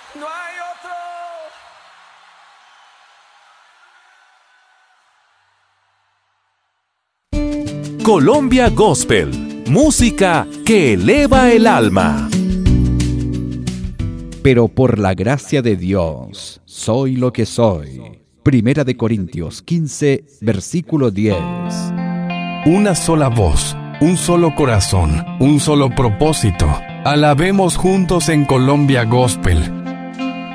No hay otro. Colombia Gospel, música que eleva el alma. Pero por la gracia de Dios, soy lo que soy. Primera de Corintios 15, versículo 10. Una sola voz, un solo corazón, un solo propósito. Alabemos juntos en Colombia Gospel,